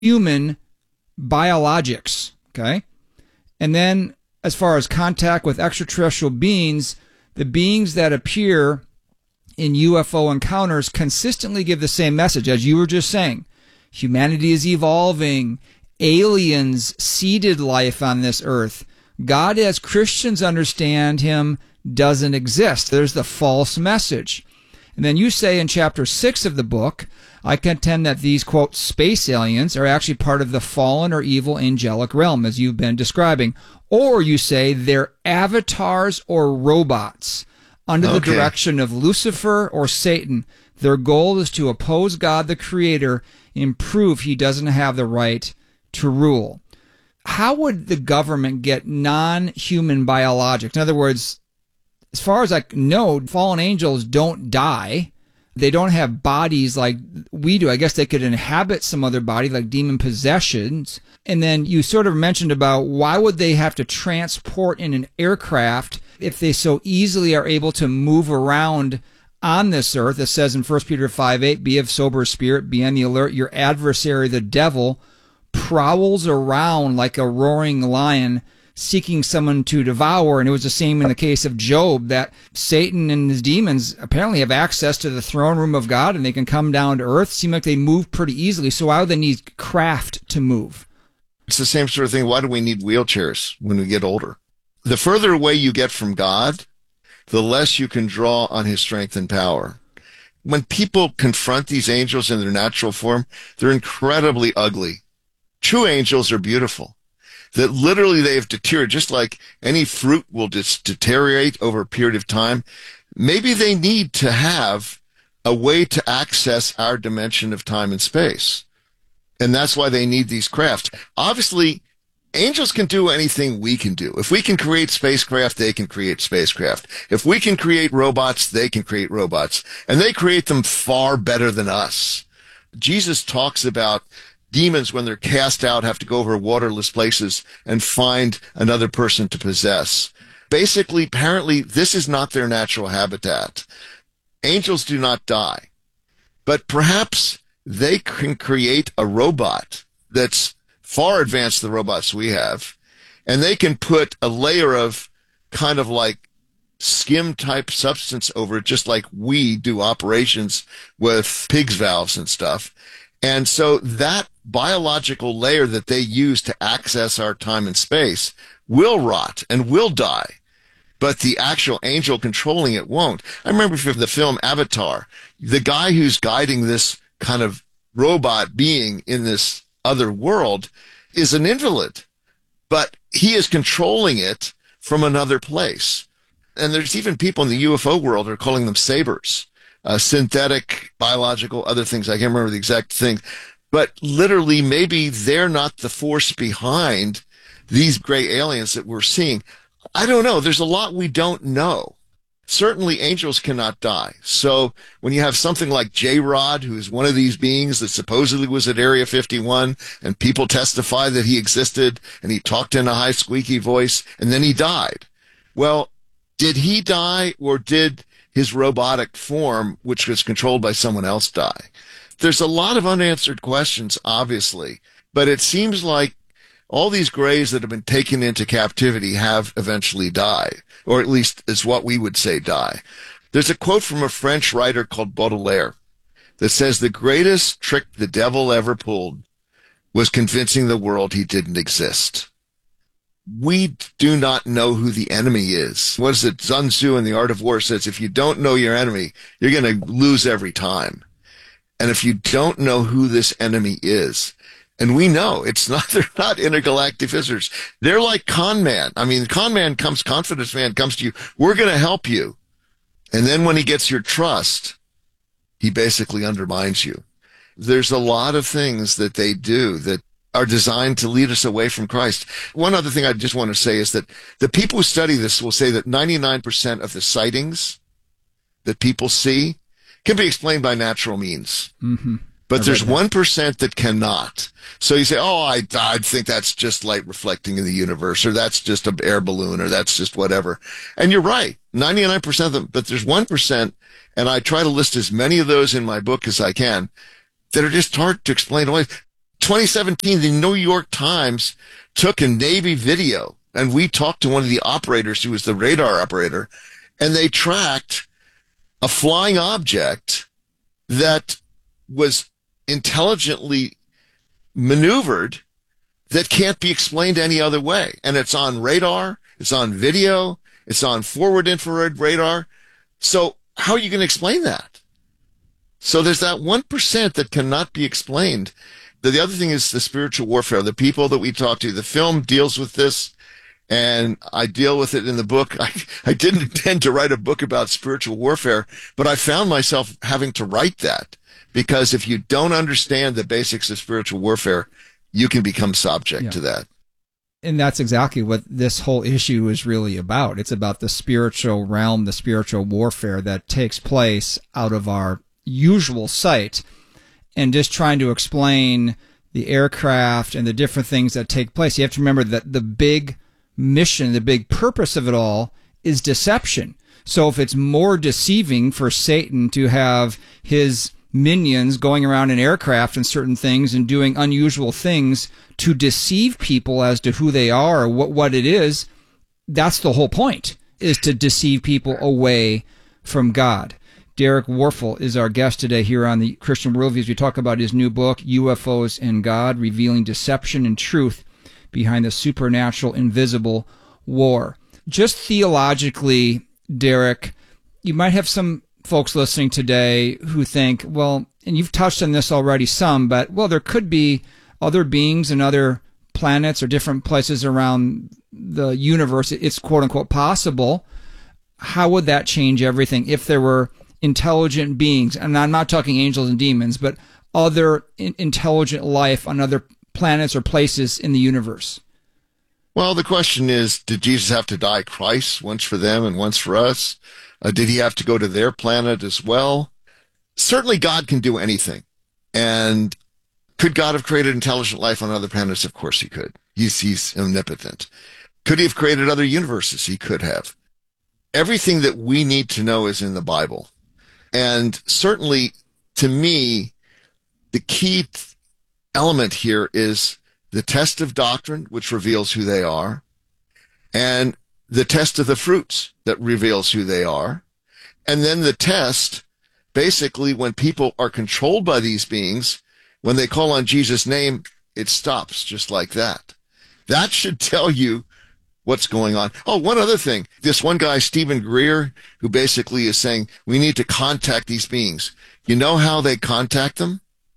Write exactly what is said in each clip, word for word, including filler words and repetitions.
human biologics, okay? And then as far as contact with extraterrestrial beings, the beings that appear in U F O encounters consistently give the same message, as you were just saying. Humanity is evolving. Aliens seeded life on this earth. God, as Christians understand him, doesn't exist. There's the false message. And then you say in chapter six of the book, I contend that these, quote, space aliens are actually part of the fallen or evil angelic realm, as you've been describing. Or you say they're avatars or robots under the okay. direction of Lucifer or Satan. Their goal is to oppose God the Creator and prove he doesn't have the right to rule. How would the government get non-human biologics? In other words, as far as I know, fallen angels don't die. They don't have bodies like we do. I guess they could inhabit some other body, like demon possessions. And then you sort of mentioned about why would they have to transport in an aircraft if they so easily are able to move around on this earth? It says in First Peter five eight, be of sober spirit, be on the alert. Your adversary, the devil, prowls around like a roaring lion, seeking someone to devour. And it was the same in the case of Job, that Satan and his demons apparently have access to the throne room of God, and they can come down to earth. Seem like they move pretty easily. So why would they need craft to move? It's the same sort of thing. Why do we need wheelchairs when we get older? The further away you get from God, the less you can draw on his strength and power. When people confront these angels in their natural form, they're incredibly ugly. True angels are beautiful. That literally they have deteriorated, just like any fruit will just deteriorate over a period of time. Maybe they need to have a way to access our dimension of time and space. And that's why they need these crafts. Obviously, angels can do anything we can do. If we can create spacecraft, they can create spacecraft. If we can create robots, they can create robots. And they create them far better than us. Jesus talks about demons, when they're cast out, have to go over waterless places and find another person to possess. Basically, apparently, this is not their natural habitat. Angels do not die. But perhaps they can create a robot that's far advanced the robots we have, and they can put a layer of kind of like skim type substance over it, just like we do operations with pigs valves and stuff. And so that biological layer that they use to access our time and space will rot and will die, but the actual angel controlling it won't. I remember from the film Avatar, the guy who's guiding this kind of robot being in this other world is an invalid, but he is controlling it from another place. And there's even people in the U F O world who are calling them sabers, uh, synthetic, biological, other things. I can't remember the exact thing, but literally maybe they're not the force behind these gray aliens that we're seeing. I don't know. There's a lot we don't know. Certainly angels cannot die. So when you have something like J-Rod, who is one of these beings that supposedly was at Area fifty-one, and people testify that he existed, and he talked in a high squeaky voice, and then he died. Well, did he die, or did his robotic form, which was controlled by someone else, die? There's a lot of unanswered questions, obviously, but it seems like all these grays that have been taken into captivity have eventually died, or at least is what we would say die. There's a quote from a French writer called Baudelaire that says the greatest trick the devil ever pulled was convincing the world he didn't exist. We do not know who the enemy is. What is it? Sun Tzu in The Art of War says, if you don't know your enemy, you're going to lose every time. And if you don't know who this enemy is, and we know it's not, they're not intergalactic visitors. They're like con man. I mean, con man comes, confidence man comes to you. We're going to help you. And then when he gets your trust, he basically undermines you. There's a lot of things that they do that are designed to lead us away from Christ. One other thing I just want to say is that the people who study this will say that ninety-nine percent of the sightings that people see can be explained by natural means. Mm-hmm. But there's one percent that cannot. So you say, oh, I, I think that's just light reflecting in the universe, or that's just an air balloon, or that's just whatever. And you're right, ninety-nine percent of them, but there's one percent, and I try to list as many of those in my book as I can, that are just hard to explain away. twenty seventeen, the New York Times took a Navy video, and we talked to one of the operators who was the radar operator, and they tracked a flying object that was intelligently maneuvered that can't be explained any other way. And it's on radar, it's on video, it's on forward infrared radar. So how are you going to explain that? So there's that one percent that cannot be explained. The other thing is the spiritual warfare. The people that we talk to, the film deals with this, and I deal with it in the book. I, I didn't intend to write a book about spiritual warfare, but I found myself having to write that because if you don't understand the basics of spiritual warfare, you can become subject yeah. to that. And that's exactly what this whole issue is really about. It's about the spiritual realm, the spiritual warfare that takes place out of our usual sight, and just trying to explain the aircraft and the different things that take place. You have to remember that the big mission, the big purpose of it all is deception. So if it's more deceiving for Satan to have his minions going around in aircraft and certain things and doing unusual things to deceive people as to who they are or what, what it is, that's the whole point, is to deceive people away from God. Derek Warfel is our guest today here on the Christian Worldview as we talk about his new book, U F Os and God, Revealing Deception and Truth Behind the Supernatural Invisible War. Just theologically, Derek, you might have some folks listening today who think, well, and you've touched on this already some, but, well, there could be other beings and other planets or different places around the universe. It's quote-unquote possible. How would that change everything if there were intelligent beings? And I'm not talking angels and demons, but other in- intelligent life on other planets or places in the universe. Well, the question is, did Jesus have to die Christ once for them and once for us? Uh, did he have to go to their planet as well? Certainly God can do anything. And could God have created intelligent life on other planets? Of course he could. He's, he's omnipotent. Could he have created other universes? He could have. Everything that we need to know is in the Bible. And certainly, to me, the key element here is the test of doctrine, which reveals who they are, and the test of the fruits that reveals who they are. And then the test, basically, when people are controlled by these beings, when they call on Jesus' name, it stops just like that. That should tell you what's going on. Oh, one other thing. This one guy, Stephen Greer, who basically is saying we need to contact these beings. You know how they contact them?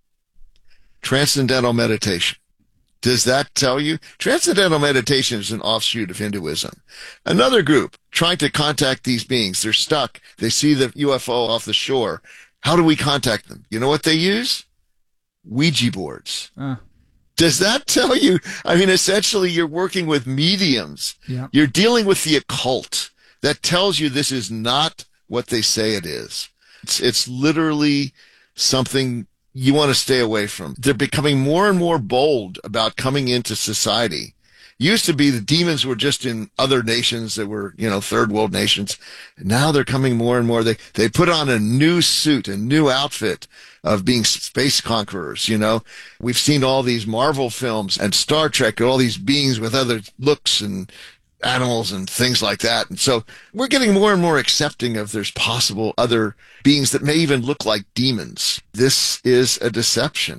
Transcendental meditation. Does that tell you? Transcendental meditation is an offshoot of Hinduism. Another group trying to contact these beings. They're stuck. They see the U F O off the shore. How do we contact them? You know what they use? Ouija boards. Uh. Does that tell you? I mean, essentially, you're working with mediums. Yeah. You're dealing with the occult. That tells you this is not what they say it is. It's, it's literally something you want to stay away from. They're becoming more and more bold about coming into society. Used to be the demons were just in other nations that were, you know, third world nations. Now they're coming more and more. They, they put on a new suit, a new outfit of being space conquerors, you know. We've seen all these Marvel films and Star Trek, all these beings with other looks and animals and things like that. And so we're getting more and more accepting of there's possible other beings that may even look like demons. This is a deception.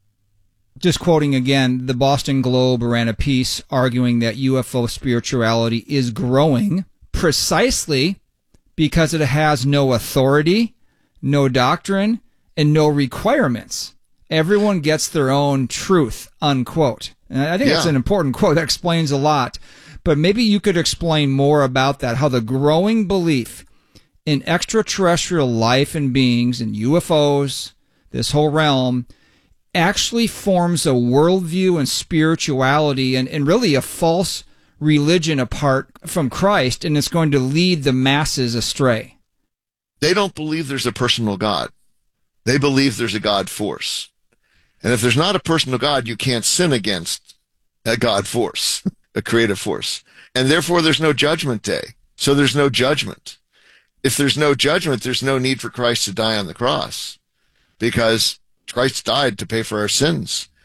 Just quoting again, the Boston Globe ran a piece arguing that U F O spirituality is growing precisely because it has no authority, no doctrine, and no requirements. Everyone gets their own truth, unquote. And I think yeah. that's an important quote. That explains a lot. But maybe you could explain more about that, how the growing belief in extraterrestrial life and beings and U F Os, this whole realm, actually forms a worldview and spirituality and, and really a false religion apart from Christ, and it's going to lead the masses astray. They don't believe there's a personal God. They believe there's a God force. And if there's not a personal God, you can't sin against a God force, a creative force. And therefore, there's no judgment day. So there's no judgment. If there's no judgment, there's no need for Christ to die on the cross because Christ died to pay for our sins.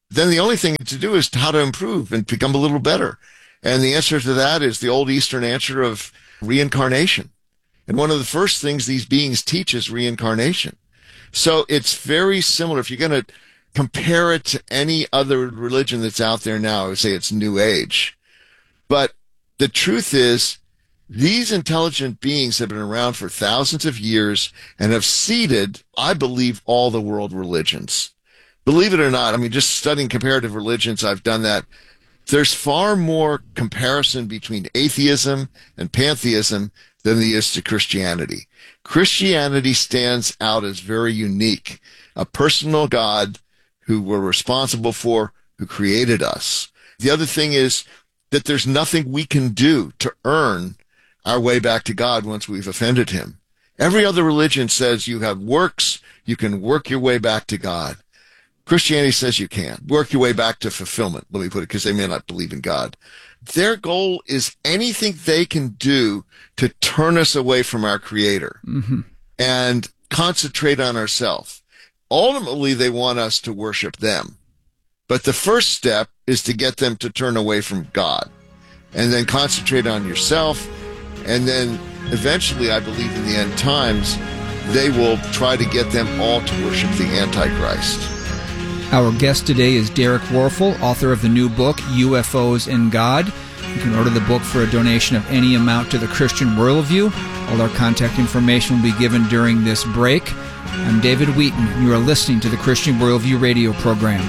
then the only thing to do is how to improve and become a little better. And the answer to that is the old Eastern answer of reincarnation. And one of the first things these beings teach is reincarnation. So it's very similar. If you're going to compare it to any other religion that's out there now, I would say it's New Age. But the truth is, these intelligent beings have been around for thousands of years and have seeded, I believe, all the world religions. Believe it or not, I mean, just studying comparative religions, I've done that. There's far more comparison between atheism and pantheism than there is to Christianity. Christianity stands out as very unique, a personal God who we're responsible for, who created us. The other thing is that there's nothing we can do to earn our way back to God once we've offended him. Every other religion says you have works, you can work your way back to God. Christianity says you can't. Work your way back to fulfillment, let me put it, because they may not believe in God. Their goal is anything they can do to turn us away from our Creator mm-hmm. and concentrate on ourselves. Ultimately, they want us to worship them. But the first step is to get them to turn away from God and then concentrate on yourself. And then eventually, I believe in the end times, they will try to get them all to worship the Antichrist. Our guest today is Derek Warfel, author of the new book, U F Os and God. You can order the book for a donation of any amount to the Christian Worldview. All our contact information will be given during this break. I'm David Wheaton, and you are listening to the Christian Worldview radio program.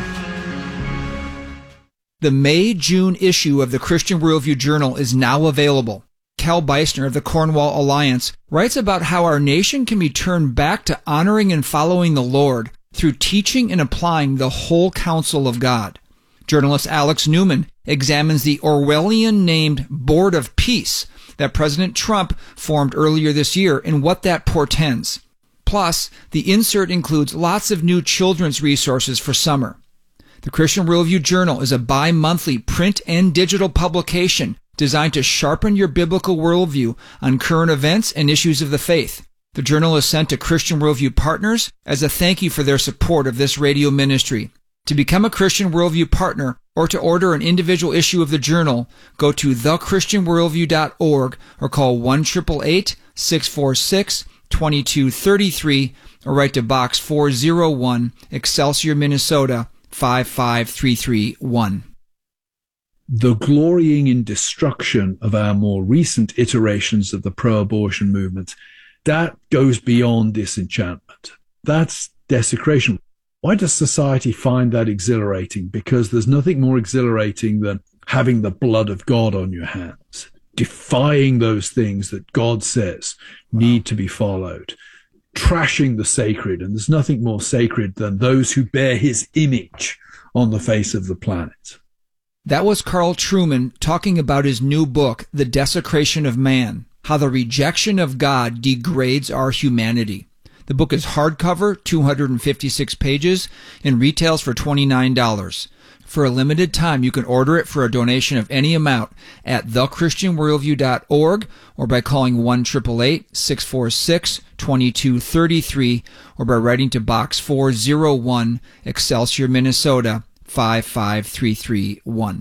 The May-June issue of the Christian Worldview Journal is now available. Cal Beisner of the Cornwall Alliance writes about how our nation can be turned back to honoring and following the Lord through teaching and applying the whole counsel of God. Journalist Alex Newman examines the Orwellian-named Board of Peace that President Trump formed earlier this year and what that portends. Plus, the insert includes lots of new children's resources for summer. The Christian Worldview Journal is a bi-monthly print and digital publication designed to sharpen your biblical worldview on current events and issues of the faith. The journal is sent to Christian Worldview partners as a thank you for their support of this radio ministry. To become a Christian Worldview partner or to order an individual issue of the journal, go to the christian worldview dot org or call one eight eight eight, six four six, two two three three or write to Box four oh one, Excelsior, Minnesota, five five three three one. The glorying in destruction of our more recent iterations of the pro-abortion movement, that goes beyond disenchantment. That's desecration. Why does society find that exhilarating? Because there's nothing more exhilarating than having the blood of God on your hands, defying those things that God says need to be followed, trashing the sacred. And there's nothing more sacred than those who bear his image on the face of the planet. That was Carl Trueman talking about his new book, The Desecration of Man, How the Rejection of God Degrades Our Humanity. The book is hardcover, two hundred fifty-six pages, and retails for twenty-nine dollars. For a limited time, you can order it for a donation of any amount at the christian worldview dot org or by calling one eight eight eight, six four six, two two three three or by writing to Box four oh one, Excelsior, Minnesota, five five three three one.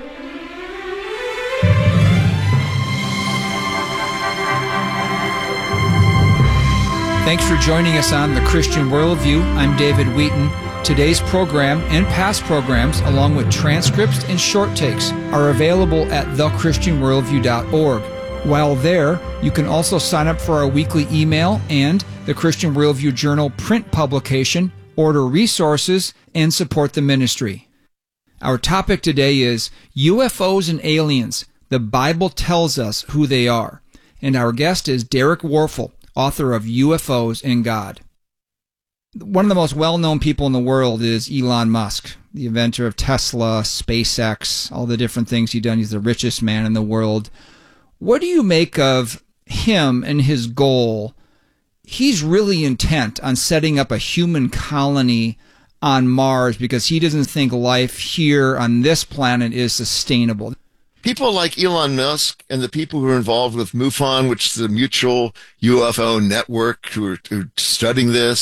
Thanks for joining us on The Christian Worldview. I'm David Wheaton. Today's program and past programs, along with transcripts and short takes, are available at the christian worldview dot org. While there, you can also sign up for our weekly email and the Christian Worldview Journal print publication, order resources, and support the ministry. Our topic today is U F Os and Aliens. The Bible tells us who they are. And our guest is Derek Warfel, author of U F Os and God. One of the most well-known people in the world is Elon Musk, the inventor of Tesla, SpaceX, all the different things he's done. He's the richest man in the world. What do you make of him and his goal? He's really intent on setting up a human colony on Mars because he doesn't think life here on this planet is sustainable. People like Elon Musk and the people who are involved with MUFON, which is the Mutual U F O Network, who are, who are studying this,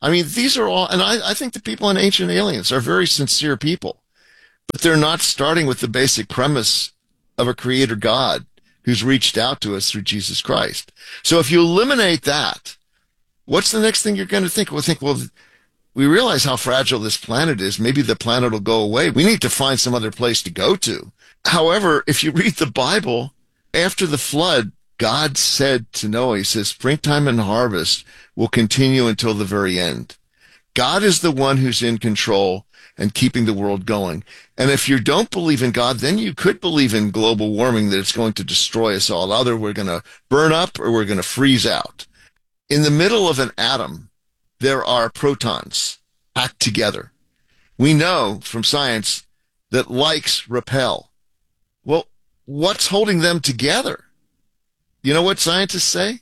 I mean, these are all, and I, I think the people in Ancient Aliens are very sincere people, but they're not starting with the basic premise of a creator God who's reached out to us through Jesus Christ. So if you eliminate that, what's the next thing you're going to think? We'll think, well, we realize how fragile this planet is. Maybe the planet will go away. We need to find some other place to go to. However, if you read the Bible, after the flood, God said to Noah, he says, springtime and harvest will continue until the very end. God is the one who's in control and keeping the world going. And if you don't believe in God, then you could believe in global warming, that it's going to destroy us all. Either we're going to burn up or we're going to freeze out. In the middle of an atom, there are protons packed together. We know from science that likes repel. Well, what's holding them together? You know what scientists say?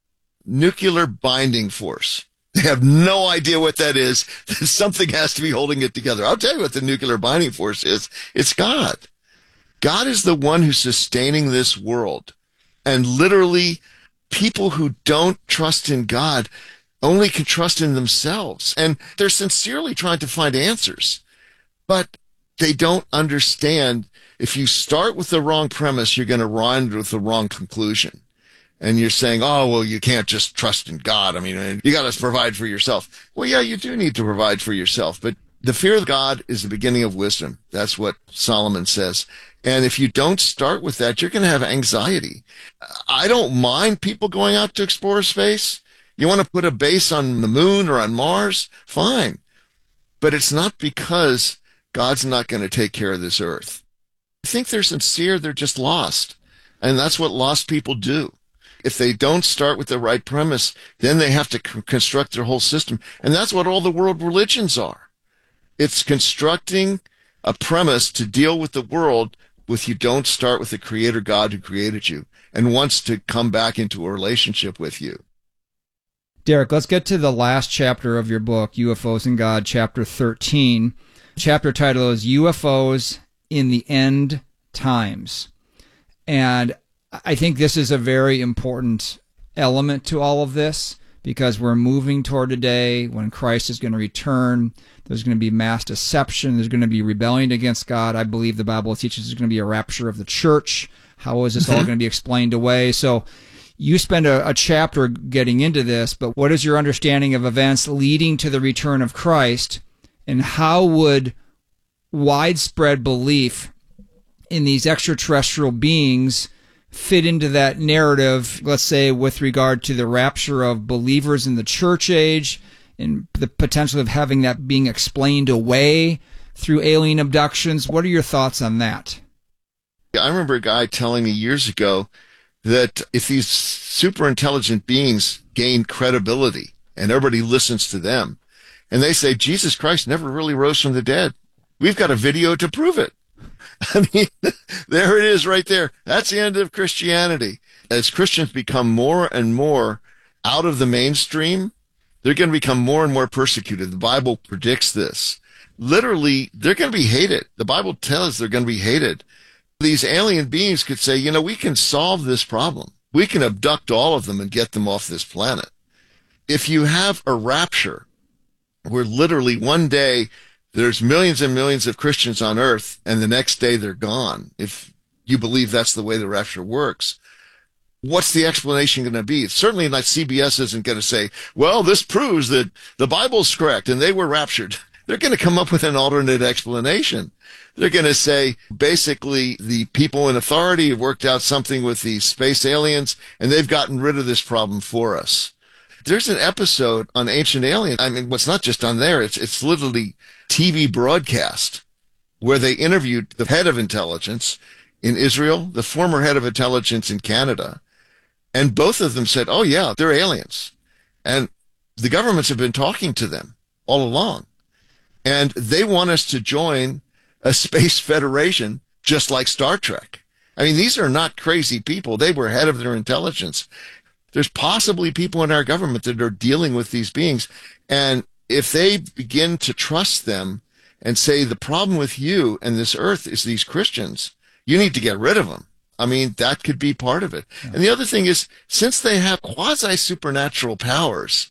Nuclear binding force. They have no idea what that is. Something has to be holding it together. I'll tell you what the nuclear binding force is. It's God. God is the one who's sustaining this world. And literally, people who don't trust in God only can trust in themselves. And they're sincerely trying to find answers. But they don't understand, if you start with the wrong premise, you're going to run with the wrong conclusion. And you're saying, oh, well, you can't just trust in God. I mean, you got to provide for yourself. Well, yeah, you do need to provide for yourself. But the fear of God is the beginning of wisdom. That's what Solomon says. And if you don't start with that, you're going to have anxiety. I don't mind people going out to explore space. You want to put a base on the moon or on Mars? Fine. But it's not because God's not going to take care of this earth. I think they're sincere. They're just lost. And that's what lost people do. If they don't start with the right premise, then they have to c- construct their whole system. And that's what all the world religions are. It's constructing a premise to deal with the world with you don't start with the creator God who created you and wants to come back into a relationship with you. Derek, let's get to the last chapter of your book, U F Os and God, chapter thirteen. Chapter title is U F Os in the End Times. And I think this is a very important element to all of this, because we're moving toward a day when Christ is going to return. There's going to be mass deception. There's going to be rebellion against God. I believe the Bible teaches there's going to be a rapture of the church. How is this all going to be explained away? So you spend a, a chapter getting into this, but what is your understanding of events leading to the return of Christ, and how would widespread belief in these extraterrestrial beings fit into that narrative, let's say, with regard to the rapture of believers in the church age and the potential of having that being explained away through alien abductions? What are your thoughts on that? I remember a guy telling me years ago that if these super intelligent beings gain credibility and everybody listens to them, and they say Jesus Christ never really rose from the dead, we've got a video to prove it. I mean, there it is right there. That's the end of Christianity. As Christians become more and more out of the mainstream, they're going to become more and more persecuted. The Bible predicts this. Literally, they're going to be hated. The Bible tells us they're going to be hated. These alien beings could say, you know, we can solve this problem. We can abduct all of them and get them off this planet. If you have a rapture where literally one day there's millions and millions of Christians on earth, and the next day they're gone, if you believe that's the way the rapture works, what's the explanation going to be? It's certainly not, C B S isn't going to say, well, this proves that the Bible's correct and they were raptured. They're going to come up with an alternate explanation. They're going to say, basically, the people in authority have worked out something with the space aliens, and they've gotten rid of this problem for us. There's an episode on Ancient Aliens. I mean, what's not just on there, it's it's literally T V broadcast where they interviewed the head of intelligence in Israel, the former head of intelligence in Canada, and both of them said, oh, yeah, they're aliens. And the governments have been talking to them all along. And they want us to join a space federation just like Star Trek. I mean, these are not crazy people. They were head of their intelligence. There's possibly people in our government that are dealing with these beings. And if they begin to trust them and say, the problem with you and this earth is these Christians, you need to get rid of them. I mean, that could be part of it. Yeah. And the other thing is, since they have quasi-supernatural powers,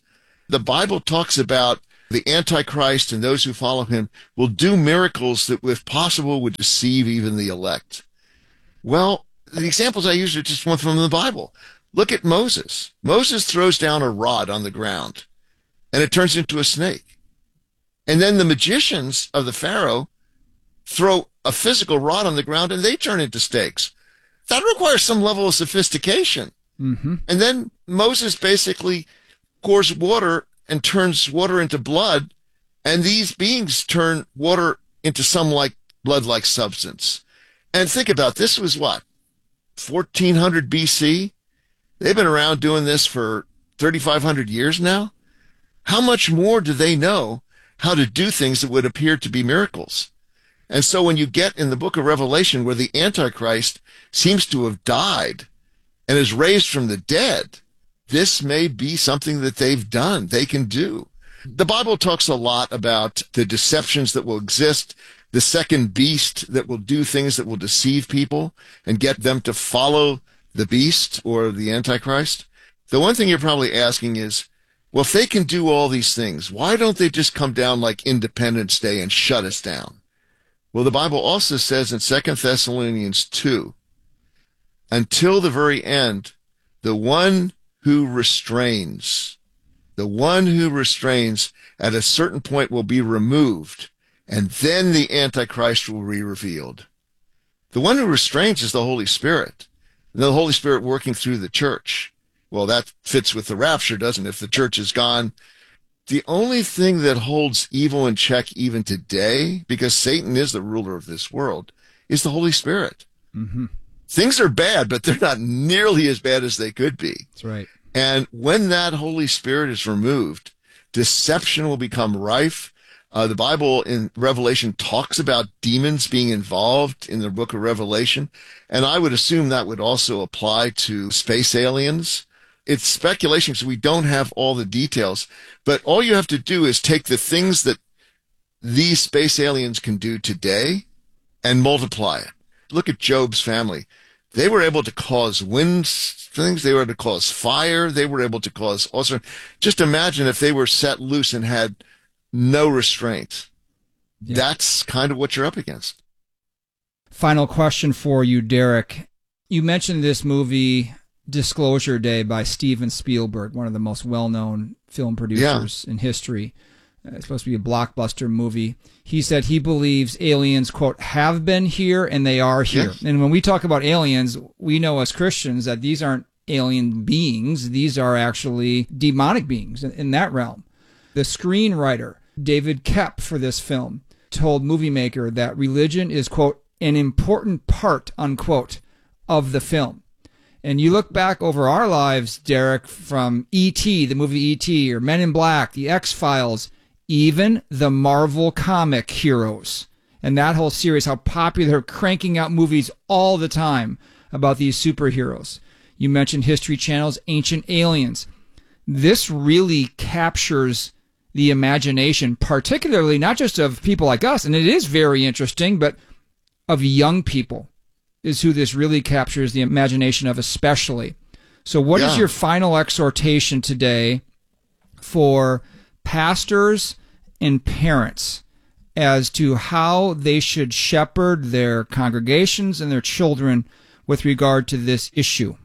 The Bible talks about the Antichrist and those who follow him will do miracles that, if possible, would deceive even the elect. Well, the examples I use are just one from the Bible. Look at Moses. Moses throws down a rod on the ground, and it turns into a snake. And then the magicians of the Pharaoh throw a physical rod on the ground, and they turn into snakes. That requires some level of sophistication. Mm-hmm. And then Moses basically pours water and turns water into blood, and these beings turn water into some like blood-like substance. And think about this was what, fourteen hundred B C? They've been around doing this for thirty-five hundred years now. How much more do they know how to do things that would appear to be miracles? And so when you get in the book of Revelation where the Antichrist seems to have died and is raised from the dead, this may be something that they've done, they can do. The Bible talks a lot about the deceptions that will exist, the second beast that will do things that will deceive people and get them to follow the beast or the Antichrist. The one thing you're probably asking is, well, if they can do all these things, why don't they just come down like Independence Day and shut us down? Well, the Bible also says in Second Thessalonians two, until the very end, the one who restrains, the one who restrains at a certain point will be removed, and then the Antichrist will be revealed. The one who restrains is the Holy Spirit, the Holy Spirit working through the church. Well, that fits with the rapture, doesn't it? If the church is gone, the only thing that holds evil in check even today, because Satan is the ruler of this world, is the Holy Spirit. Mm-hmm. Things are bad, but they're not nearly as bad as they could be. That's right. And when that Holy Spirit is removed, deception will become rife. Uh, the Bible in Revelation talks about demons being involved in the book of Revelation, and I would assume that would also apply to space aliens. It's speculation, so we don't have all the details, but all you have to do is take the things that these space aliens can do today and multiply it. Look at Job's family. They were able to cause wind things. They were able to cause fire. They were able to cause all sorts. Just imagine if they were set loose and had no restraint. Yeah. That's kind of what you're up against. Final question for you, Derek. You mentioned this movie Disclosure Day by Steven Spielberg, one of the most well-known film producers yeah. in history. Uh, it's supposed to be a blockbuster movie. He said he believes aliens, quote, have been here and they are here. Yes. And when we talk about aliens, we know as Christians that these aren't alien beings. These are actually demonic beings in, in that realm. The screenwriter, David Koepp, for this film, told Movie Maker that religion is, quote, an important part, unquote, of the film. And you look back over our lives, Derek, from E T, the movie E T, or Men in Black, The X-Files, even the Marvel comic heroes, and that whole series, how popular, they're cranking out movies all the time about these superheroes. You mentioned History Channel's Ancient Aliens. This really captures the imagination, particularly not just of people like us, and it is very interesting, but of young people is who this really captures the imagination of especially. So what yeah. is your final exhortation today for pastors and parents as to how they should shepherd their congregations and their children with regard to this issue?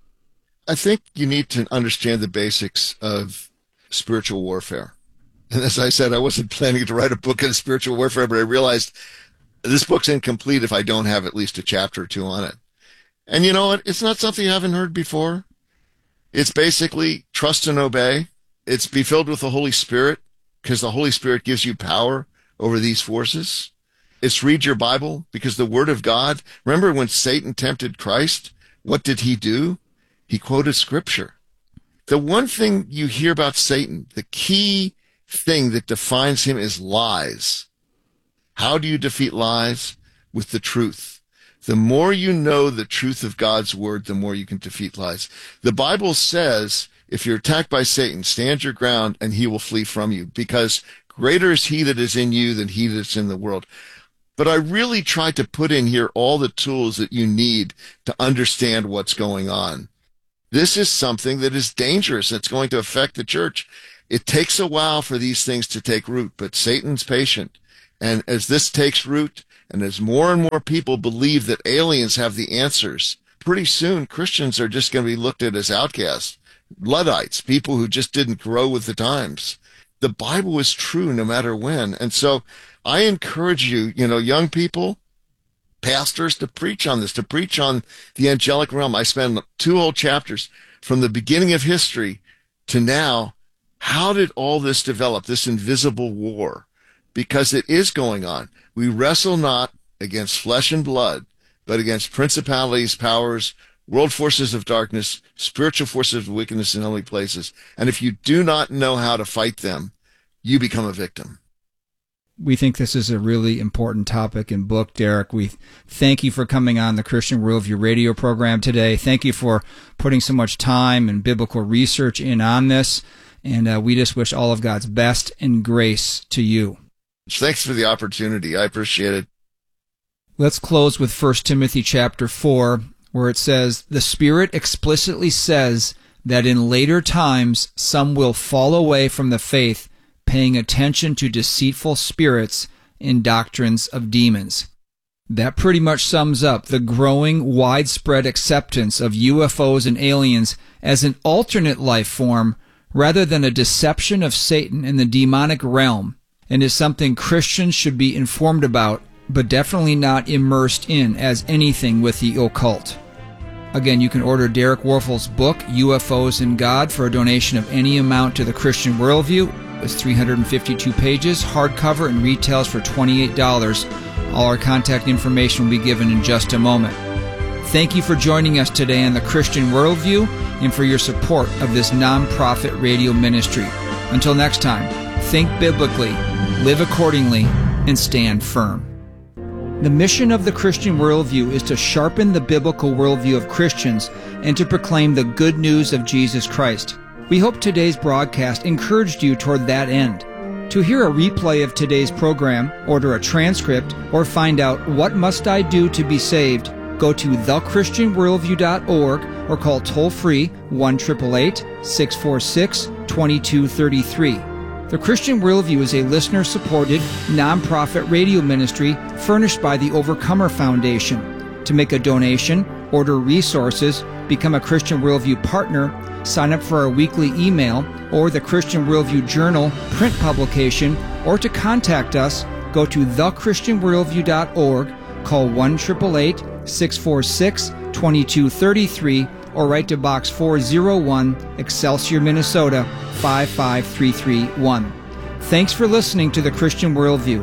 I think you need to understand the basics of spiritual warfare. And as I said, I wasn't planning to write a book on spiritual warfare, but I realized this book's incomplete if I don't have at least a chapter or two on it. And you know what? It's not something you haven't heard before. It's basically trust and obey. It's be filled with the Holy Spirit, because the Holy Spirit gives you power over these forces. It's read your Bible, because the Word of God, remember when Satan tempted Christ, what did he do? He quoted Scripture. The one thing you hear about Satan, the key thing that defines him is lies. How do you defeat lies? With the truth. The more you know the truth of God's Word, the more you can defeat lies. The Bible says, if you're attacked by Satan, stand your ground and he will flee from you, because greater is he that is in you than he that's in the world. But I really tried to put in here all the tools that you need to understand what's going on. This is something that is dangerous. It's going to affect the church. It takes a while for these things to take root, but Satan's patient. And as this takes root, and as more and more people believe that aliens have the answers, pretty soon Christians are just going to be looked at as outcasts, Luddites, people who just didn't grow with the times. The Bible is true no matter when. And so I encourage you, you know, young people, pastors, to preach on this, to preach on the angelic realm. I spent two whole chapters from the beginning of history to now. How did all this develop, this invisible war? Because it is going on. We wrestle not against flesh and blood, but against principalities, powers, world forces of darkness, spiritual forces of wickedness in heavenly places. And if you do not know how to fight them, you become a victim. We think this is a really important topic and book, Derek. We thank you for coming on the Christian Worldview radio program today. Thank you for putting so much time and biblical research in on this. And uh, we just wish all of God's best and grace to you. Thanks for the opportunity. I appreciate it. Let's close with First Timothy chapter four, where it says, "The Spirit explicitly says that in later times some will fall away from the faith, paying attention to deceitful spirits and doctrines of demons." That pretty much sums up the growing widespread acceptance of U F Os and aliens as an alternate life form rather than a deception of Satan in the demonic realm, and is something Christians should be informed about, but definitely not immersed in as anything with the occult. Again, you can order Derek Warfel's book, U F Os and God, for a donation of any amount to the Christian Worldview. It's three hundred fifty-two pages, hardcover, and retails for twenty-eight dollars. All our contact information will be given in just a moment. Thank you for joining us today on the Christian Worldview and for your support of this nonprofit radio ministry. Until next time, think biblically, live accordingly, and stand firm. The mission of the Christian Worldview is to sharpen the biblical worldview of Christians and to proclaim the good news of Jesus Christ. We hope today's broadcast encouraged you toward that end. To hear a replay of today's program, order a transcript, or find out what must I do to be saved, go to the christian worldview dot org or call toll-free one eight eight eight, six four six, two two three three. The Christian Worldview is a listener-supported, nonprofit radio ministry furnished by the Overcomer Foundation. To make a donation, order resources, become a Christian Worldview partner, sign up for our weekly email or the Christian Worldview Journal print publication, or to contact us, go to the christian worldview dot org, call one eight eight eight, six four six, two two three three, or write to Box four oh one, Excelsior, Minnesota, five five three three one. Thanks for listening to the Christian Worldview.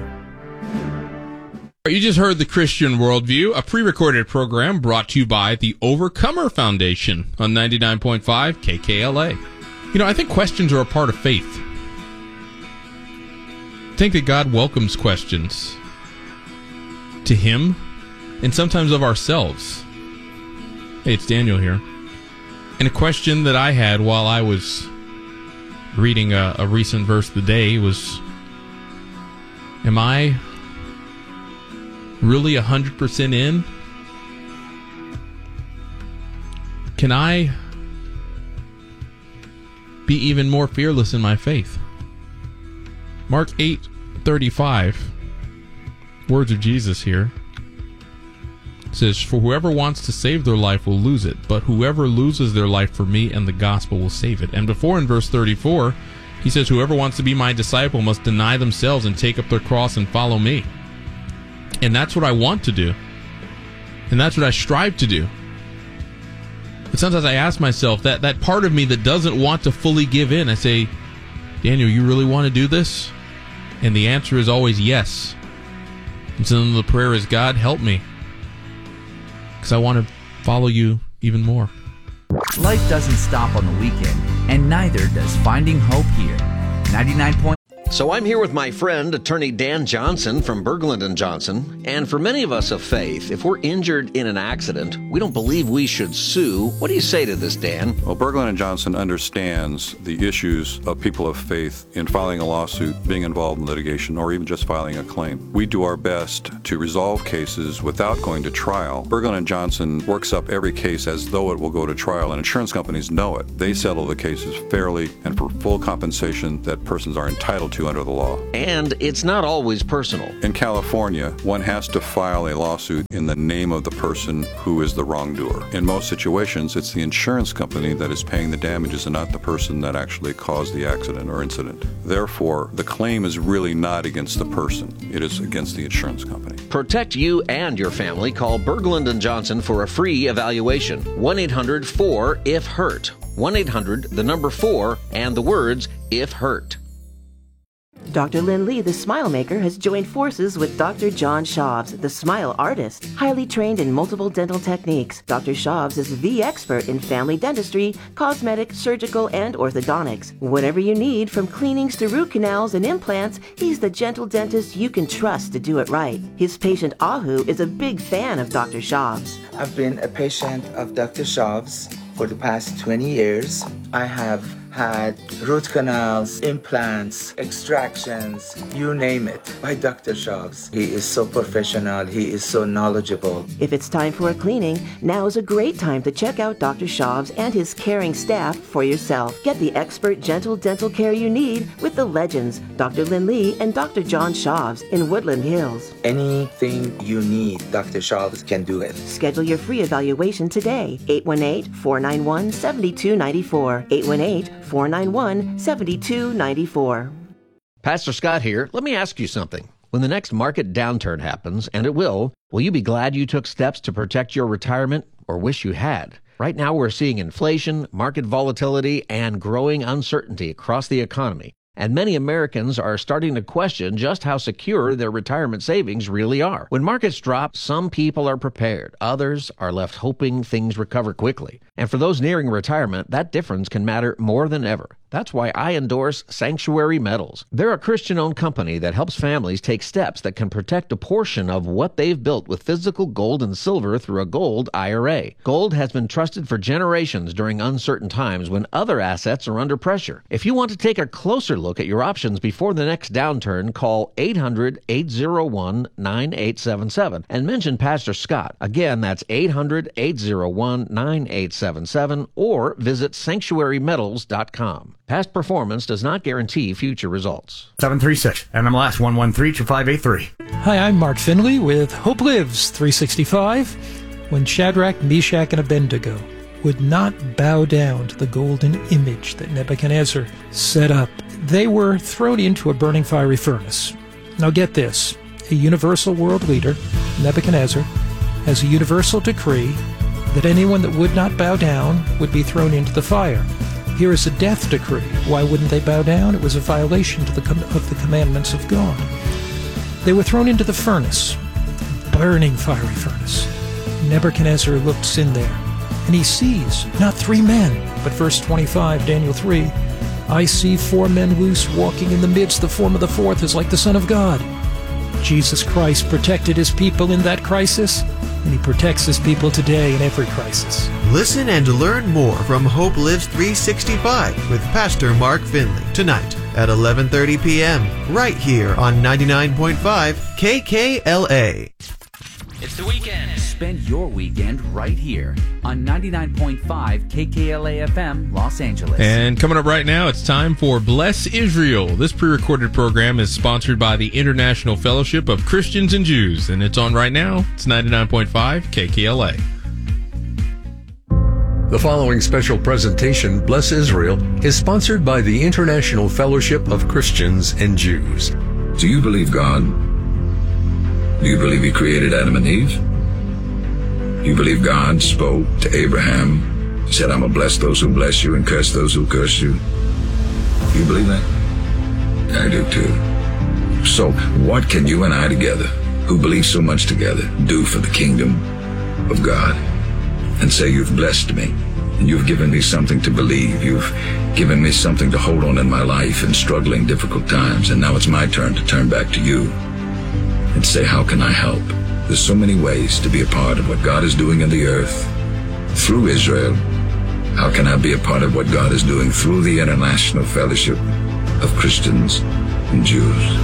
You just heard the Christian Worldview, a pre-recorded program brought to you by the Overcomer Foundation on ninety-nine point five K K L A. You know, I think questions are a part of faith. I think that God welcomes questions to Him and sometimes of ourselves. Hey, it's Daniel here. And a question that I had while I was reading a, a recent verse of the day was, am I really one hundred percent in? Can I be even more fearless in my faith? Mark eight thirty-five, words of Jesus here, says, "For whoever wants to save their life will lose it, but whoever loses their life for me and the gospel will save it." And before, in verse thirty-four, he says, "Whoever wants to be my disciple must deny themselves and take up their cross and follow me." And that's what I want to do. And that's what I strive to do. But sometimes I ask myself, that, that part of me that doesn't want to fully give in, I say, Daniel, you really want to do this? And the answer is always yes. And so then the prayer is, God, help me, because I want to follow you even more. Life doesn't stop on the weekend, and neither does finding hope here. ninety-nine point So I'm here with my friend, attorney Dan Johnson from Berglund and Johnson. And for many of us of faith, if we're injured in an accident, we don't believe we should sue. What do you say to this, Dan? Well, Berglund and Johnson understands the issues of people of faith in filing a lawsuit, being involved in litigation, or even just filing a claim. We do our best to resolve cases without going to trial. Berglund and Johnson works up every case as though it will go to trial, and insurance companies know it. They settle the cases fairly and for full compensation that persons are entitled to under the law. And it's not always personal. In California, one has to file a lawsuit in the name of the person who is the wrongdoer. In most situations, it's the insurance company that is paying the damages and not the person that actually caused the accident or incident. Therefore, the claim is really not against the person. It is against the insurance company. Protect you and your family. Call Berglund and Johnson for a free evaluation. one eight hundred four if hurt. one eight hundred, the number four, and the words, if hurt. Doctor Lynn Lee, the Smile Maker, has joined forces with Doctor John Schaubs, the Smile Artist. Highly trained in multiple dental techniques, Doctor Schaubs is the expert in family dentistry, cosmetic, surgical, and orthodontics. Whatever you need, from cleanings to root canals and implants, he's the gentle dentist you can trust to do it right. His patient Ahu is a big fan of Doctor Schaubs. I've been a patient of Doctor Schaubs for the past twenty years. I have had root canals, implants, extractions, you name it, by Doctor Schaubs. He is so professional, he is so knowledgeable. If it's time for a cleaning, now is a great time to check out Doctor Schaubs and his caring staff for yourself. Get the expert gentle dental care you need with the legends, Doctor Lynn Lee and Doctor John Schaubs in Woodland Hills. Anything you need, Doctor Schaubs can do it. Schedule your free evaluation today. eight one eight, four nine one, seven two nine four. eight one eight, four nine one, seven two nine four. Pastor Scott here. Let me ask you something. When the next market downturn happens, and it will, will you be glad you took steps to protect your retirement, or wish you had? Right now we're seeing inflation, market volatility, and growing uncertainty across the economy. And many Americans are starting to question just how secure their retirement savings really are. When markets drop, some people are prepared. Others are left hoping things recover quickly. And for those nearing retirement, that difference can matter more than ever. That's why I endorse Sanctuary Metals. They're a Christian-owned company that helps families take steps that can protect a portion of what they've built with physical gold and silver through a gold I R A. Gold has been trusted for generations during uncertain times when other assets are under pressure. If you want to take a closer look at your options before the next downturn, call eight hundred, eight oh one, nine eight seven seven and mention Pastor Scott. Again, that's eight hundred, eight oh one, nine eight seven seven or visit sanctuary metals dot com. Past performance does not guarantee future results. seven three six, N M L S one one three two five eight three. Hi, I'm Mark Finley with Hope Lives three sixty-five. When Shadrach, Meshach, and Abednego would not bow down to the golden image that Nebuchadnezzar set up, they were thrown into a burning fiery furnace. Now get this, a universal world leader, Nebuchadnezzar, has a universal decree that anyone that would not bow down would be thrown into the fire. Here is a death decree. Why wouldn't they bow down? It was a violation to the com- of the commandments of God. They were thrown into the furnace, burning fiery furnace. Nebuchadnezzar looks in there, and he sees not three men, but verse twenty-five, Daniel three, I see four men loose walking in the midst. The form of the fourth is like the Son of God. Jesus Christ protected his people in that crisis, and he protects his people today in every crisis. Listen and learn more from Hope Lives three sixty-five with Pastor Mark Finley tonight at eleven thirty p.m. right here on ninety-nine point five K K L A. It's the weekend. Spend your weekend right here on ninety-nine point five K K L A F M, Los Angeles. And coming up right now, it's time for Bless Israel. This pre-recorded program is sponsored by the International Fellowship of Christians and Jews, and it's on right now. It's ninety-nine point five K K L A. The following special presentation, Bless Israel, is sponsored by the International Fellowship of Christians and Jews. Do you believe God? Do you believe he created Adam and Eve? Do you believe God spoke to Abraham, said, I'm going to bless those who bless you and curse those who curse you? Do you believe that? I do too. So what can you and I together, who believe so much together, do for the kingdom of God and say, you've blessed me? And you've given me something to believe. You've given me something to hold on in my life in struggling, difficult times. And now it's my turn to turn back to you and say, how can I help? There's so many ways to be a part of what God is doing in the earth through Israel. How can I be a part of what God is doing through the International Fellowship of Christians and Jews?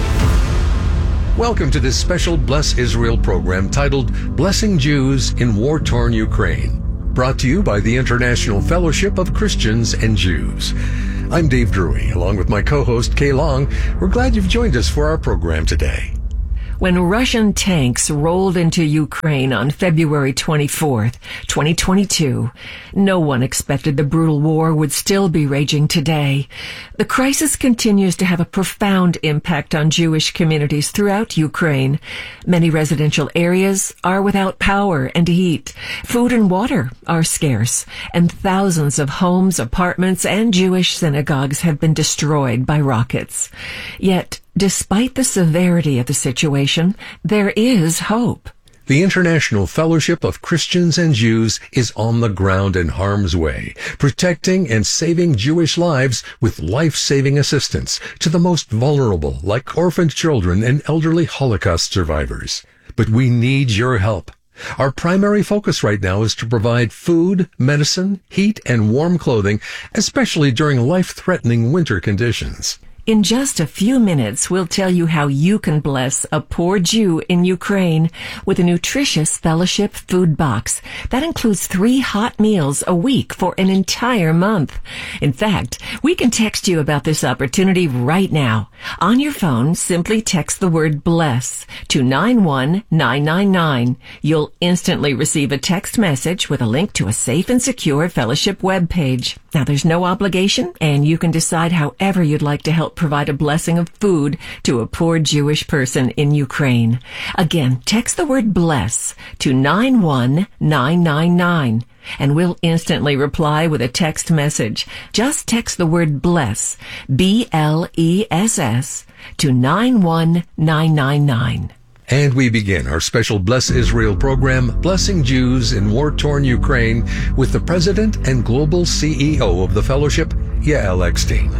Welcome to this special Bless Israel program titled Blessing Jews in War-Torn Ukraine, brought to you by the International Fellowship of Christians and Jews. I'm Dave Drury, along with my co-host Kay Long. We're glad you've joined us for our program today. When Russian tanks rolled into Ukraine on February twenty-fourth, twenty twenty-two, no one expected the brutal war would still be raging today. The crisis continues to have a profound impact on Jewish communities throughout Ukraine. Many residential areas are without power and heat. Food and water are scarce, and thousands of homes, apartments, and Jewish synagogues have been destroyed by rockets. Yet, despite the severity of the situation, there is hope. The International Fellowship of Christians and Jews is on the ground in harm's way, protecting and saving Jewish lives with life-saving assistance to the most vulnerable, like orphaned children and elderly Holocaust survivors. But we need your help. Our primary focus right now is to provide food, medicine, heat, and warm clothing, especially during life-threatening winter conditions. In just a few minutes, we'll tell you how you can bless a poor Jew in Ukraine with a nutritious fellowship food box. That includes three hot meals a week for an entire month. In fact, we can text you about this opportunity right now. On your phone, simply text the word BLESS to nine one nine nine nine. You'll instantly receive a text message with a link to a safe and secure fellowship webpage. Now, there's no obligation, and you can decide however you'd like to help provide a blessing of food to a poor Jewish person in Ukraine. Again, text the word BLESS to nine one nine nine nine, and we'll instantly reply with a text message. Just text the word BLESS, B L E S S, to nine one nine nine nine. And we begin our special Bless Israel program, Blessing Jews in War-Torn Ukraine, with the President and Global C E O of the Fellowship, Yael Eckstein.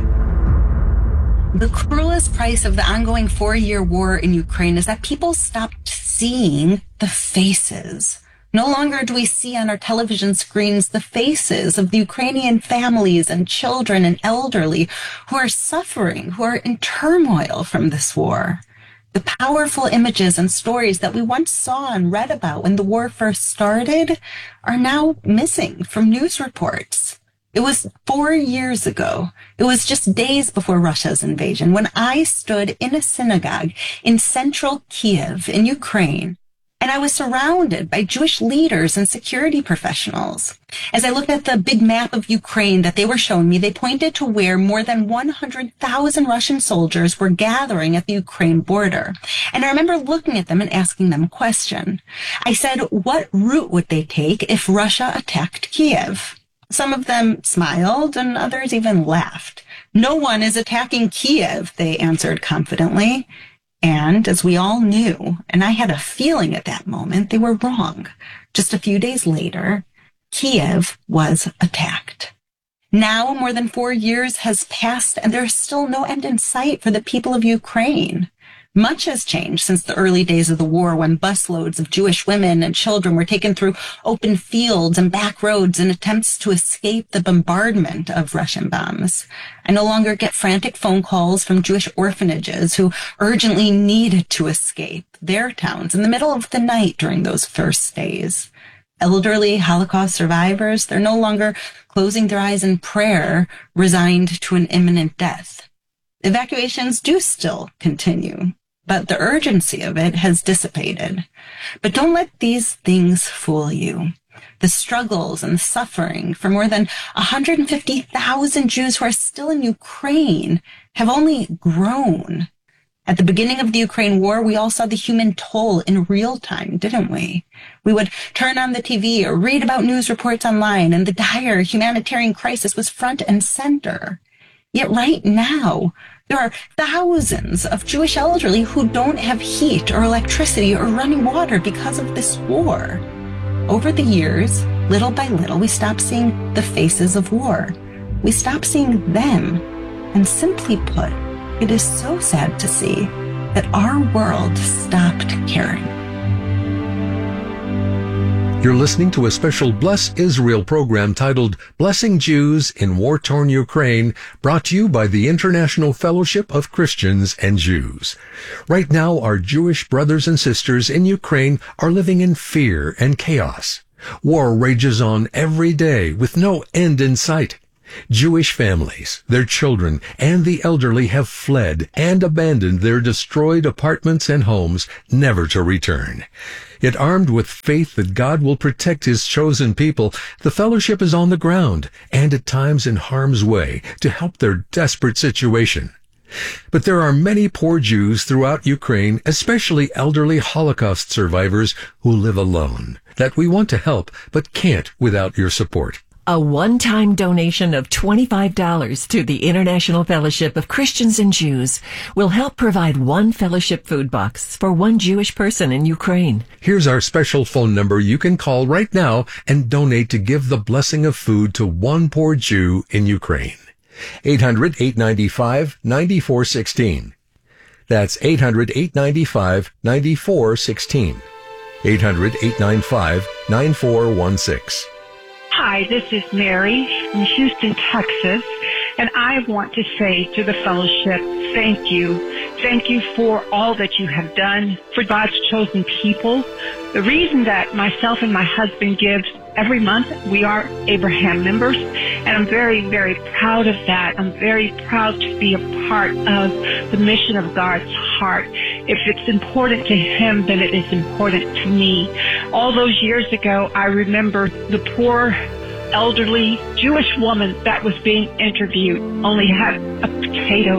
The cruelest price of the ongoing four-year war in Ukraine is that people stopped seeing the faces. No longer do we see on our television screens the faces of the Ukrainian families and children and elderly who are suffering, who are in turmoil from this war. The powerful images and stories that we once saw and read about when the war first started are now missing from news reports. It was four years ago. It was just days before Russia's invasion when I stood in a synagogue in central Kiev in Ukraine, and I was surrounded by Jewish leaders and security professionals. As I looked at the big map of Ukraine that they were showing me, they pointed to where more than one hundred thousand Russian soldiers were gathering at the Ukraine border. And I remember looking at them and asking them a question. I said, what route would they take if Russia attacked Kiev? Some of them smiled and others even laughed. No one is attacking Kiev, they answered confidently. And as we all knew, and I had a feeling at that moment, they were wrong. Just a few days later, Kiev was attacked. Now, more than four years has passed, and there is still no end in sight for the people of Ukraine. Much has changed since the early days of the war, when busloads of Jewish women and children were taken through open fields and back roads in attempts to escape the bombardment of Russian bombs. I no longer get frantic phone calls from Jewish orphanages who urgently needed to escape their towns in the middle of the night during those first days. Elderly Holocaust survivors, they're no longer closing their eyes in prayer, resigned to an imminent death. Evacuations do still continue, but the urgency of it has dissipated. But don't let these things fool you. The struggles and suffering for more than one hundred fifty thousand Jews who are still in Ukraine have only grown. At the beginning of the Ukraine war, we all saw the human toll in real time, didn't we? We would turn on the T V or read about news reports online, and the dire humanitarian crisis was front and center. Yet right now, there are thousands of Jewish elderly who don't have heat or electricity or running water because of this war. Over the years, little by little, we stop seeing the faces of war. We stop seeing them. And simply put, it is so sad to see that our world stopped caring. You're listening to a special Bless Israel program titled Blessing Jews in War-Torn Ukraine, brought to you by the International Fellowship of Christians and Jews. Right now, our Jewish brothers and sisters in Ukraine are living in fear and chaos. War rages on every day with no end in sight. Jewish families, their children, and the elderly have fled and abandoned their destroyed apartments and homes, never to return. Yet armed with faith that God will protect his chosen people, the fellowship is on the ground and at times in harm's way to help their desperate situation. But there are many poor Jews throughout Ukraine, especially elderly Holocaust survivors who live alone, that we want to help but can't without your support. A one-time donation of twenty-five dollars to the International Fellowship of Christians and Jews will help provide one fellowship food box for one Jewish person in Ukraine. Here's our special phone number you can call right now and donate to give the blessing of food to one poor Jew in Ukraine. eight hundred, eight nine five, nine four one six. That's eight hundred, eight nine five, nine four one six. eight hundred, eight nine five, nine four one six. Hi, this is Mary from Houston, Texas, and I want to say to the fellowship, thank you. Thank you for all that you have done for God's chosen people. The reason that myself and my husband give every month, we are Abraham members, and I'm very, very proud of that. I'm very proud to be a part of the mission of God's heart. If it's important to him, then it is important to me. All those years ago, I remember the poor, elderly Jewish woman that was being interviewed only had a potato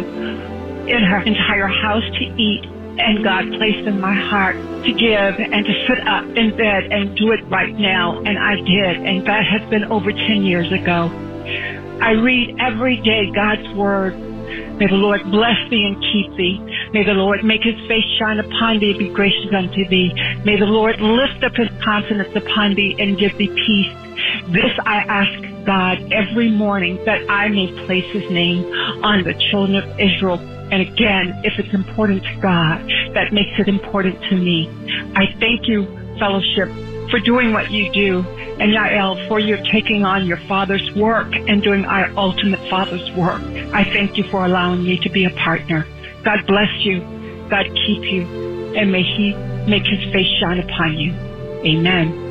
in her entire house to eat, and God placed in my heart to give and to sit up in bed and do it right now, and I did, and that has been over ten years ago. I read every day God's word. May the Lord bless thee and keep thee. May the Lord make his face shine upon thee and be gracious unto thee. May the Lord lift up his countenance upon thee and give thee peace. This I ask God every morning, that I may place his name on the children of Israel. And again, if it's important to God, that makes it important to me. I thank you, fellowship, for doing what you do, and Yael, for your taking on your Father's work and doing our ultimate Father's work. I thank you for allowing me to be a partner. God bless you, God keep you, and may he make his face shine upon you. Amen.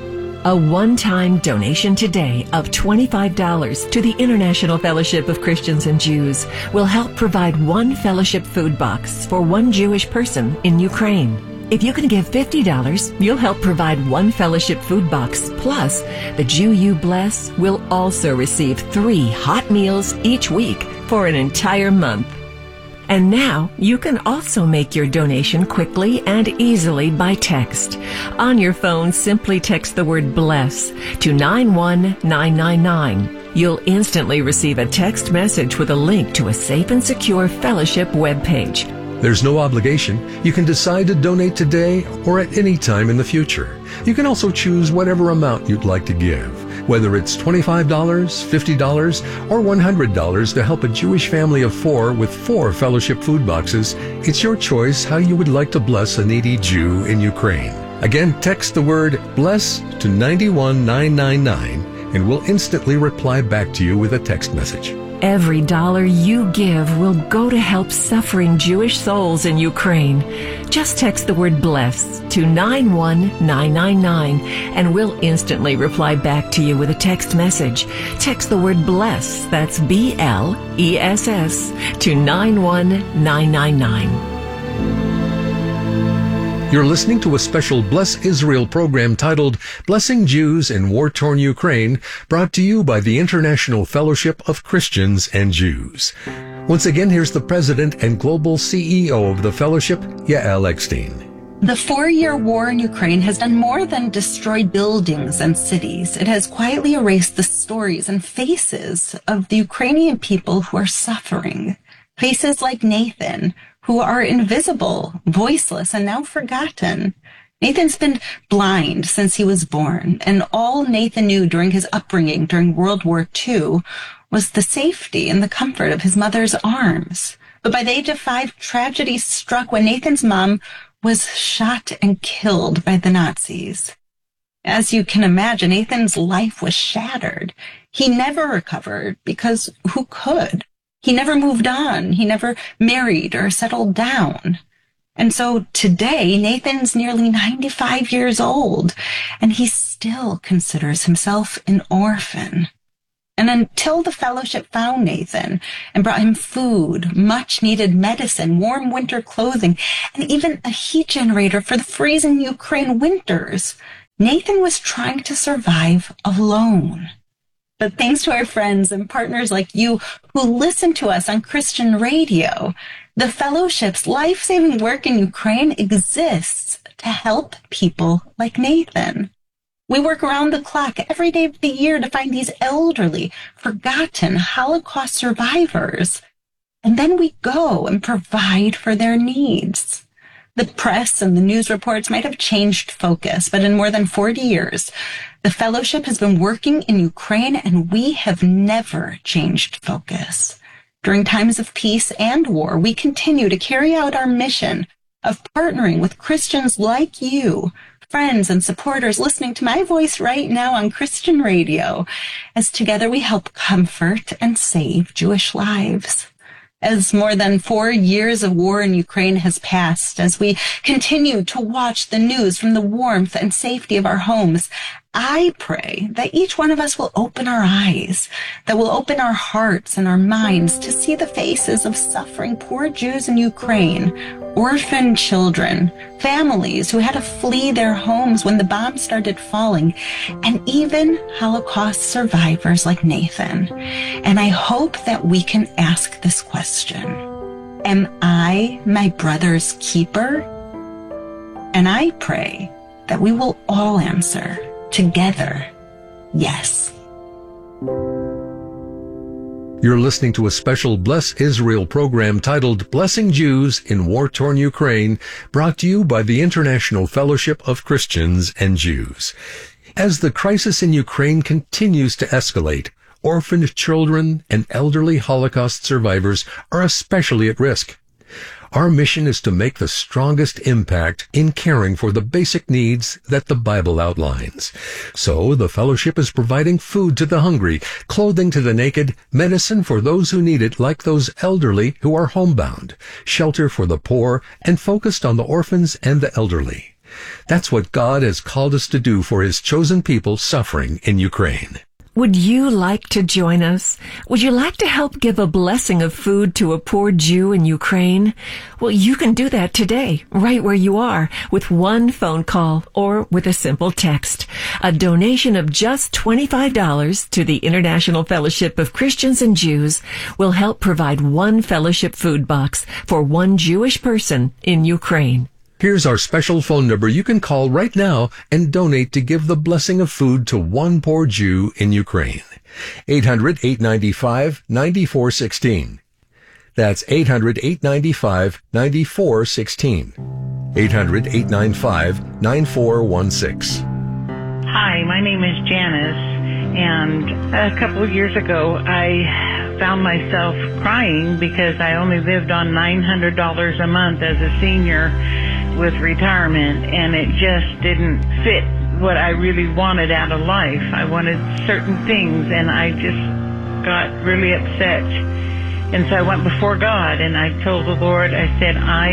A one-time donation today of twenty-five dollars to the International Fellowship of Christians and Jews will help provide one fellowship food box for one Jewish person in Ukraine. If you can give fifty dollars, you'll help provide one fellowship food box. Plus, the Jew you bless will also receive three hot meals each week for an entire month. And now, you can also make your donation quickly and easily by text. On your phone, simply text the word BLESS to nine one nine nine nine. You'll instantly receive a text message with a link to a safe and secure fellowship webpage. There's no obligation. You can decide to donate today or at any time in the future. You can also choose whatever amount you'd like to give, whether it's twenty-five dollars, fifty dollars, or one hundred dollars to help a Jewish family of four with four fellowship food boxes. It's your choice how you would like to bless a needy Jew in Ukraine. Again, text the word BLESS to nine one nine nine nine and we'll instantly reply back to you with a text message. Every dollar you give will go to help suffering Jewish souls in Ukraine. Just text the word BLESS to nine one nine nine nine and we'll instantly reply back to you with a text message. Text the word BLESS, that's B L E S S, to nine one nine nine nine. You're listening to a special Bless Israel program titled Blessing Jews in War-Torn Ukraine, brought to you by the International Fellowship of Christians and Jews. Once again, here's the president and global C E O of the fellowship, Yael Eckstein. The four-year war in Ukraine has done more than destroy buildings and cities. It has quietly erased the stories and faces of the Ukrainian people who are suffering. Faces like Nathan, who are invisible, voiceless, and now forgotten. Nathan's been blind since he was born, and all Nathan knew during his upbringing during World War Two was the safety and the comfort of his mother's arms. But by the age of five, tragedy struck when Nathan's mom was shot and killed by the Nazis. As you can imagine, Nathan's life was shattered. He never recovered because who could? He never moved on. He never married or settled down. And so today, Nathan's nearly ninety-five years old, and he still considers himself an orphan. And until the fellowship found Nathan and brought him food, much-needed medicine, warm winter clothing, and even a heat generator for the freezing Ukraine winters, Nathan was trying to survive alone. But thanks to our friends and partners like you who listen to us on Christian radio, the fellowship's life-saving work in Ukraine exists to help people like Nathan. We work around the clock every day of the year to find these elderly, forgotten Holocaust survivors. And then we go and provide for their needs. The press and the news reports might have changed focus, but in more than forty years, the fellowship has been working in Ukraine, and we have never changed focus. During times of peace and war, we continue to carry out our mission of partnering with Christians like you, friends and supporters listening to my voice right now on Christian radio, as together we help comfort and save Jewish lives. As more than four years of war in Ukraine has passed, as we continue to watch the news from the warmth and safety of our homes, I pray that each one of us will open our eyes, that will open our hearts and our minds to see the faces of suffering poor Jews in Ukraine, orphan children, families who had to flee their homes when the bombs started falling, and even Holocaust survivors like Nathan. And I hope that we can ask this question: am I my brother's keeper? And I pray that we will all answer together, yes. You're listening to a special Bless Israel program titled Blessing Jews in War-Torn Ukraine, brought to you by the International Fellowship of Christians and Jews. As the crisis in Ukraine continues to escalate, orphaned children and elderly Holocaust survivors are especially at risk. Our mission is to make the strongest impact in caring for the basic needs that the Bible outlines. So the fellowship is providing food to the hungry, clothing to the naked, medicine for those who need it, like those elderly who are homebound, shelter for the poor, and focused on the orphans and the elderly. That's what God has called us to do for His chosen people suffering in Ukraine. Would you like to join us? Would you like to help give a blessing of food to a poor Jew in Ukraine? Well, you can do that today, right where you are, with one phone call or with a simple text. A donation of just twenty-five dollars to the International Fellowship of Christians and Jews will help provide one fellowship food box for one Jewish person in Ukraine. Here's our special phone number you can call right now and donate to give the blessing of food to one poor Jew in Ukraine. eight hundred, eight nine five, nine four one six. That's eight hundred, eight nine five, nine four one six. eight hundred, eight nine five, nine four one six. Hi, my name is Janice, and a couple of years ago I found myself crying because I only lived on nine hundred dollars a month as a senior with retirement, and it just didn't fit what I really wanted out of life. I wanted certain things, and I just got really upset. And so I went before God, and I told the Lord, I said,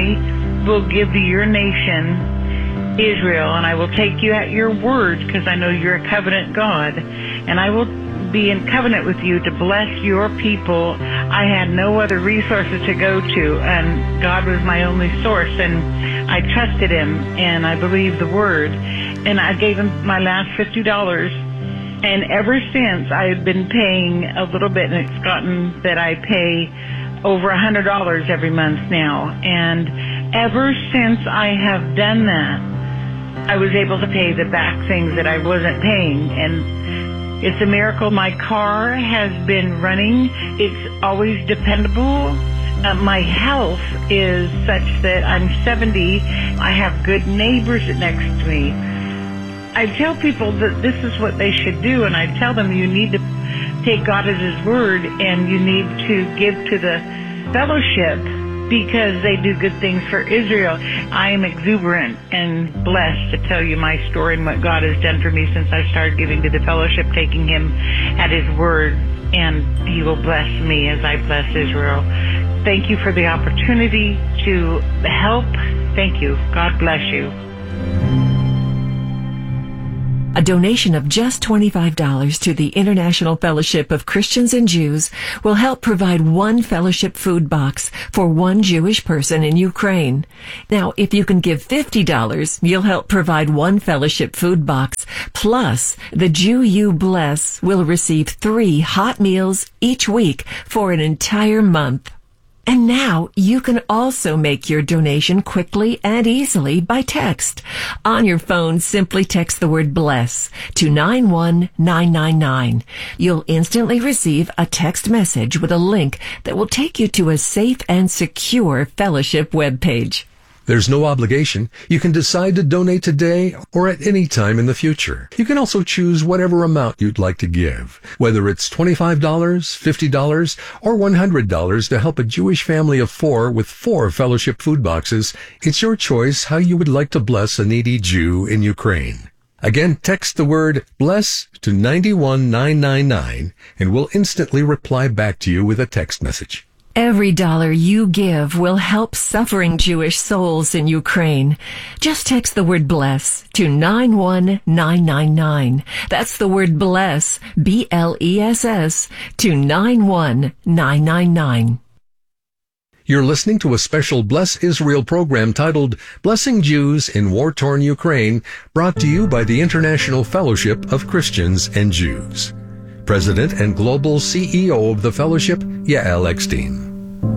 I will give to your nation, Israel, and I will take you at your word, because I know you're a covenant God, and I will be in covenant with you to bless your people. I had no other resources to go to, and God was my only source, and I trusted Him, and I believed the word, and I gave Him my last fifty dollars, and ever since I had been paying a little bit, and it's gotten that I pay over one hundred dollars every month now, and ever since I have done that, I was able to pay the back things that I wasn't paying, and it's a miracle. My car has been running. It's always dependable. Uh, my health is such that I'm seventy. I have good neighbors next to me. I tell people that this is what they should do, and I tell them you need to take God at His word, and you need to give to the fellowship because they do good things for Israel. I am exuberant and blessed to tell you my story and what God has done for me since I started giving to the fellowship, taking Him at His word, and He will bless me as I bless Israel. Thank you for the opportunity to help. Thank you. God bless you. A donation of just twenty-five dollars to the International Fellowship of Christians and Jews will help provide one fellowship food box for one Jewish person in Ukraine. Now, if you can give fifty dollars, you'll help provide one fellowship food box. Plus, the Jew You Bless will receive three hot meals each week for an entire month. And now you can also make your donation quickly and easily by text. On your phone, simply text the word BLESS to nine one nine nine nine. You'll instantly receive a text message with a link that will take you to a safe and secure fellowship webpage. There's no obligation. You can decide to donate today or at any time in the future. You can also choose whatever amount you'd like to give, whether it's twenty-five dollars, fifty dollars, or one hundred dollars to help a Jewish family of four with four fellowship food boxes. It's your choice how you would like to bless a needy Jew in Ukraine. Again, text the word BLESS to nine one nine nine nine and we'll instantly reply back to you with a text message. Every dollar you give will help suffering Jewish souls in Ukraine. Just text the word BLESS to nine one nine nine nine. That's the word BLESS, B L E S S, to nine one nine nine nine. You're listening to a special Bless Israel program titled Blessing Jews in War-Torn Ukraine, brought to you by the International Fellowship of Christians and Jews. President and Global C E O of the Fellowship, Yael Eckstein.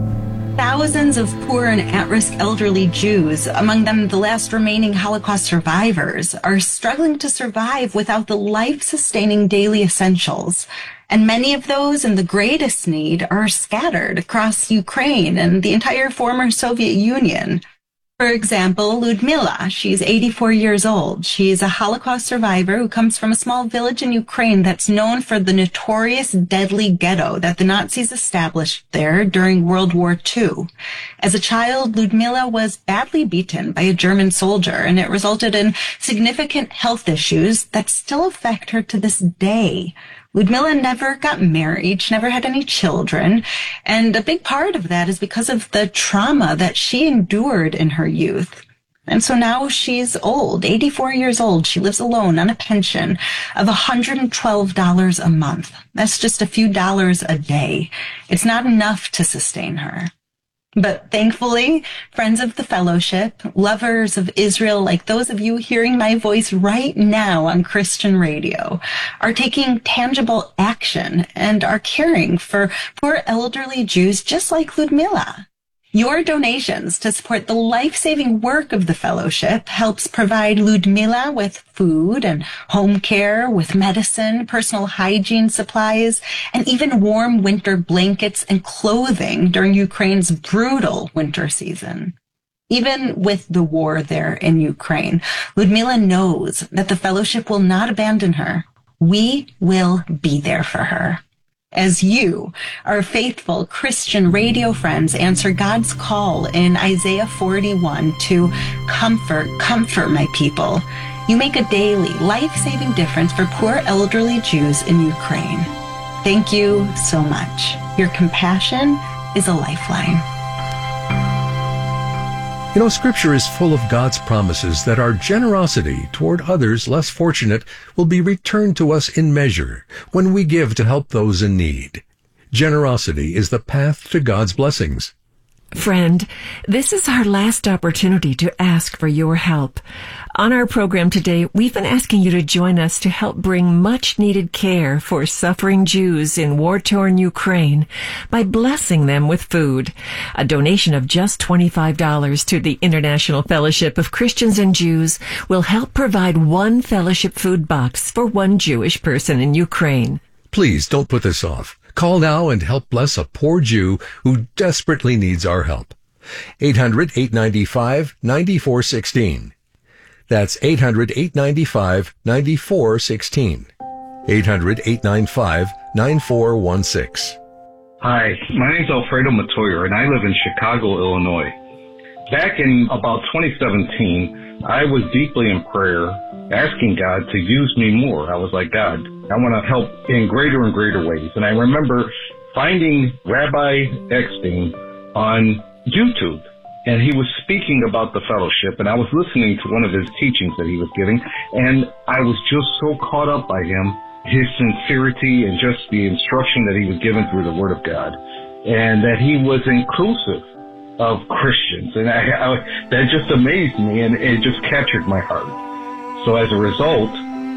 Thousands of poor and at-risk elderly Jews, among them the last remaining Holocaust survivors, are struggling to survive without the life-sustaining daily essentials. And many of those in the greatest need are scattered across Ukraine and the entire former Soviet Union. For example, Ludmila, she's eighty-four years old. She's a Holocaust survivor who comes from a small village in Ukraine that's known for the notorious deadly ghetto that the Nazis established there during World War Two. As a child, Ludmila was badly beaten by a German soldier, and it resulted in significant health issues that still affect her to this day. Ludmila never got married, she never had any children, and a big part of that is because of the trauma that she endured in her youth. And so now she's old, eighty-four years old. She lives alone on a pension of one hundred twelve dollars a month. That's just a few dollars a day. It's not enough to sustain her. But thankfully, friends of the fellowship, lovers of Israel like those of you hearing my voice right now on Christian radio, are taking tangible action and are caring for poor elderly Jews just like Ludmila. Your donations to support the life-saving work of the fellowship helps provide Ludmila with food and home care, with medicine, personal hygiene supplies, and even warm winter blankets and clothing during Ukraine's brutal winter season. Even with the war there in Ukraine, Ludmila knows that the fellowship will not abandon her. We will be there for her. As you, our faithful Christian radio friends, answer God's call in Isaiah forty-one to comfort, comfort my people, you make a daily, life-saving difference for poor elderly Jews in Ukraine. Thank you so much. Your compassion is a lifeline. You know, Scripture is full of God's promises that our generosity toward others less fortunate will be returned to us in measure when we give to help those in need. Generosity is the path to God's blessings. Friend, this is our last opportunity to ask for your help. On our program today, we've been asking you to join us to help bring much-needed care for suffering Jews in war-torn Ukraine by blessing them with food. A donation of just twenty-five dollars to the International Fellowship of Christians and Jews will help provide one fellowship food box for one Jewish person in Ukraine. Please don't put this off. Call now and help bless a poor Jew who desperately needs our help. eight hundred, eight nine five, nine four one six. That's eight hundred, eight nine five, nine four one six. eight hundred, eight nine five, nine four one six. Hi, my name's Alfredo Matoyer, and I live in Chicago, Illinois. Back in about twenty seventeen, I was deeply in prayer, asking God to use me more. I was like, God, I want to help in greater and greater ways. And I remember finding Rabbi Eckstein on YouTube, and he was speaking about the fellowship, and I was listening to one of his teachings that he was giving, and I was just so caught up by him, his sincerity, and just the instruction that he was given through the Word of God, and that he was inclusive of Christians. And I, I, that just amazed me, and it just captured my heart. So as a result,